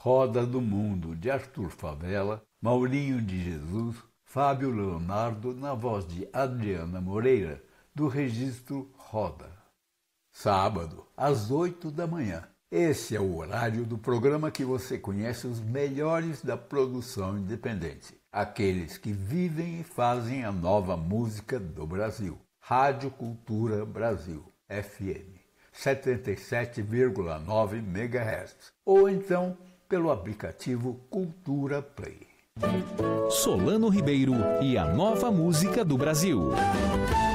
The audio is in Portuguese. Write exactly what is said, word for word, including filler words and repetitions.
Roda do Mundo, de Arthur Favela, Maurinho de Jesus, Fábio Leonardo, na voz de Adriana Moreira, do registro Roda. Sábado, às oito da manhã. Esse é o horário do programa que você conhece os melhores da produção independente, aqueles que vivem e fazem a nova música do Brasil. Rádio Cultura Brasil, F M, setenta e sete vírgula nove megahertz, ou então pelo aplicativo Cultura Play. Solano Ribeiro e a nova música do Brasil.